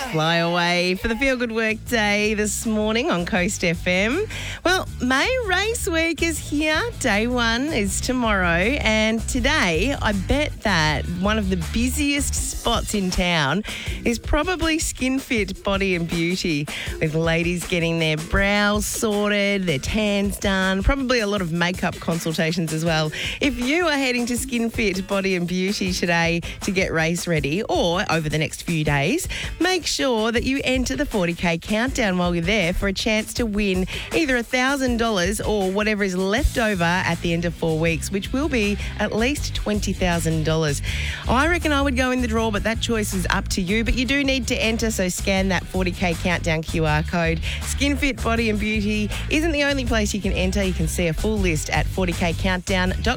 Fly away for the Feel Good Work Day this morning on Coast FM. Well, May Race Week is here. Day one is tomorrow. And today, I bet that one of the busiest spots in town is probably Skin Fit Body and Beauty, with ladies getting their brows sorted, their tans done, probably a lot of makeup consultations as well. If you are heading to Skin Fit Body and Beauty today to get race ready, or over the next few days, make sure that you enter the 40K countdown while you're there for a chance to win either $1,000 or whatever is left over at the end of 4 weeks, which will be at least $20,000. I reckon I would go in the draw, but that choice is up to you. But you do need to enter, so scan that 40K countdown QR code. Skin Fit Body and Beauty isn't the only place you can enter. You can see a full list at 40kcountdown.com.